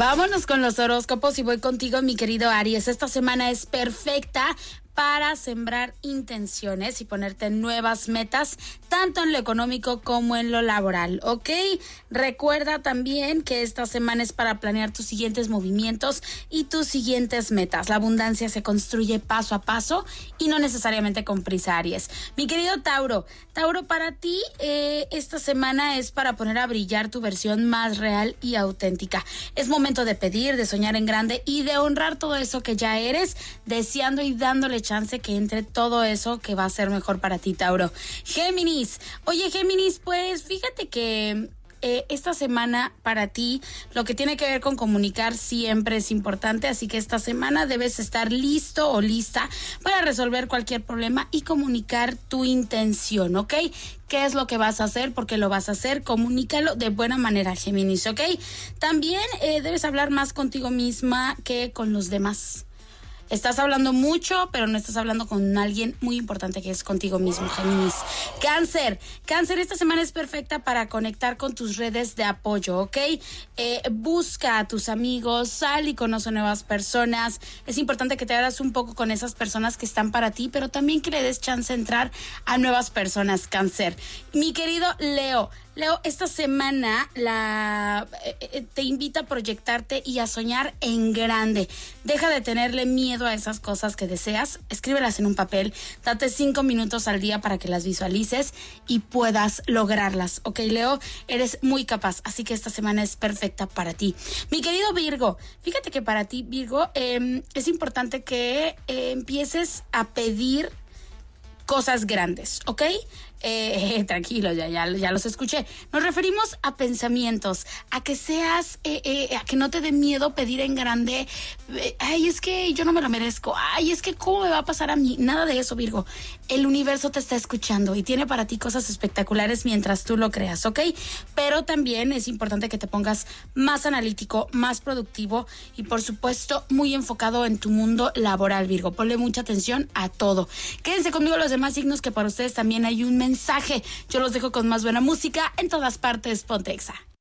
Vámonos con los horóscopos y voy contigo, mi querido Aries. Esta semana es perfecta para sembrar intenciones y ponerte nuevas metas, tanto en lo económico como en lo laboral, ¿ok? Recuerda también que esta semana es para planear tus siguientes movimientos y tus siguientes metas. La abundancia se construye paso a paso y no necesariamente con prisa, Aries. Mi querido Tauro, para ti esta semana es para poner a brillar tu versión más real y auténtica. Es momento de pedir, de soñar en grande y de honrar todo eso que ya eres, deseando y dándole chance que entre todo eso que va a ser mejor para ti, Tauro. Géminis, pues fíjate que esta semana para ti lo que tiene que ver con comunicar siempre es importante, así que esta semana debes estar listo o lista para resolver cualquier problema y comunicar tu intención, ¿ok? ¿Qué es lo que vas a hacer? ¿Por qué lo vas a hacer? Comunícalo de buena manera, Géminis, ¿ok? También debes hablar más contigo misma que con los demás. Estás hablando mucho, pero no estás hablando con alguien muy importante que es contigo mismo, Géminis. Cáncer, esta semana es perfecta para conectar con tus redes de apoyo, ¿ok? Busca a tus amigos, sal y conoce nuevas personas. Es importante que te abras un poco con esas personas que están para ti, pero también que le des chance de entrar a nuevas personas, Cáncer. Mi querido Leo, esta semana te invita a proyectarte y a soñar en grande. Deja de tenerle miedo a esas cosas que deseas, escríbelas en un papel, date 5 minutos al día para que las visualices y puedas lograrlas, ¿ok, Leo? Eres muy capaz, así que esta semana es perfecta para ti. Mi querido Virgo, fíjate que para ti, Virgo, es importante que empieces a pedir cosas grandes, ¿ok? Tranquilo, ya los escuché. Nos referimos a pensamientos, a que seas, a que no te dé miedo pedir en grande. Ay, es que yo no me lo merezco. Ay, es que ¿cómo me va a pasar a mí? Nada de eso, Virgo. El universo te está escuchando y tiene para ti cosas espectaculares mientras tú lo creas, ¿ok? Pero también es importante que te pongas más analítico, más productivo y, por supuesto, muy enfocado en tu mundo laboral, Virgo. Ponle mucha atención a todo. Quédense conmigo los demás signos, que para ustedes también hay un mensaje. Yo los dejo con más buena música. En todas partes, Ponte Exa.